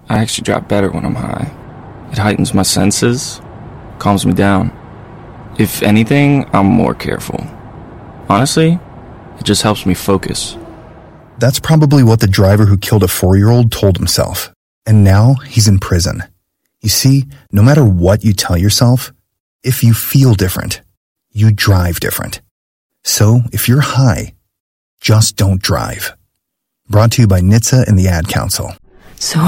I actually drive better when I'm high. It heightens my senses, calms me down. If anything, I'm more careful. Honestly, it just helps me focus. That's probably what the driver who killed a 4-year-old told himself. And now he's in prison. You see, no matter what you tell yourself, if you feel different, you drive different. So if you're high, just don't drive. Brought to you by NHTSA and the Ad Council. So